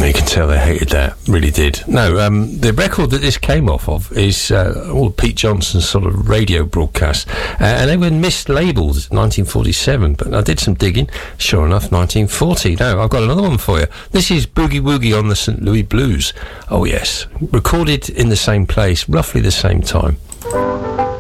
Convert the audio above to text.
You can tell they hated that, really did. No, the record that this came off of is all Pete Johnson's sort of radio broadcast, and they were mislabeled 1947, but I did some digging, sure enough, 1940. Now, I've got another one for you. This is Boogie Woogie on the St. Louis Blues. Oh yes, recorded in the same place, roughly the same time.